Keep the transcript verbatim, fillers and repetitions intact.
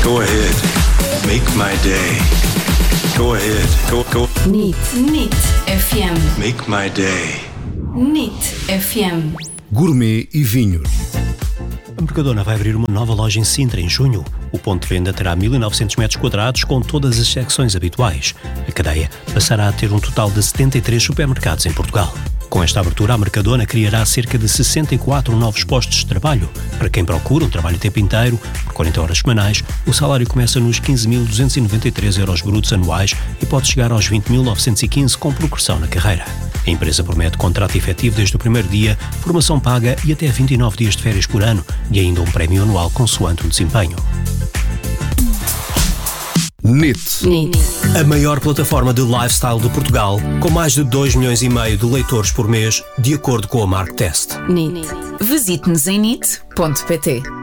Go ahead. Make my day. Go ahead. Go, go. N I T. N I T F M. Make my day. N I T F M. Gourmet e vinhos. A Mercadona vai abrir uma nova loja em Sintra em junho. O ponto de venda terá mil e novecentos metros quadrados com todas as secções habituais. A cadeia passará a ter um total de setenta e três supermercados em Portugal. Com esta abertura, a Mercadona criará cerca de sessenta e quatro novos postos de trabalho. Para quem procura um trabalho a tempo inteiro, por quarenta horas semanais, o salário começa nos quinze mil duzentos e noventa e três euros brutos anuais e pode chegar aos vinte mil novecentos e quinze com progressão na carreira. A empresa promete contrato efetivo desde o primeiro dia, formação paga e até vinte e nove dias de férias por ano e ainda um prémio anual consoante o desempenho. N I T. N I T. A maior plataforma de lifestyle de Portugal, com mais de dois milhões e meio de leitores por mês, de acordo com a Marktest. N I T. Visite-nos em nit ponto pt.